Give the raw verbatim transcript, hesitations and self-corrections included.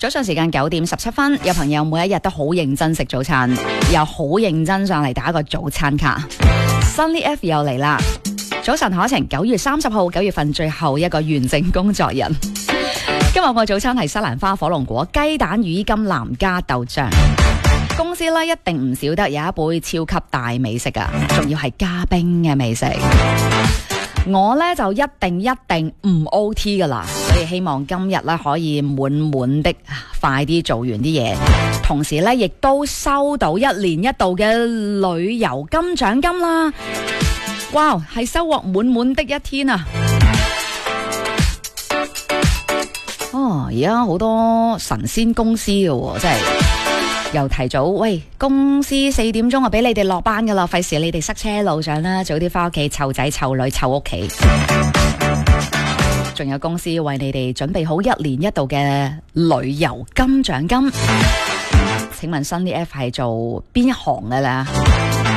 早上時間九點十七分，有朋友每一日都好認真食早餐，又好認真上嚟打個早餐卡。Sunny F 又嚟啦！早晨可晴，九月三十號，九月份最後一個完整工作日。今日我嘅早餐係西蘭花火龍果雞蛋羽衣甘藍加豆漿。公司咧一定唔少得有一杯超級大美食啊，仲要係加冰嘅美食。我咧就一定一定唔 O T 噶啦，所以希望今日咧可以滿滿的快啲做完啲嘢，同時咧亦都收到一年一度嘅旅遊金獎金啦！哇，係收穫滿滿的一天啊！哦，而家好多神仙公司嘅喎，真係又提早喂，公司四點鐘啊，俾你哋落班噶啦，費事你哋塞車路上啦，早啲翻屋企湊仔湊女湊屋企。仲有公司為你哋準備好一年一度嘅旅遊金獎金。請問 Sunny F 係做邊一行嘅咧？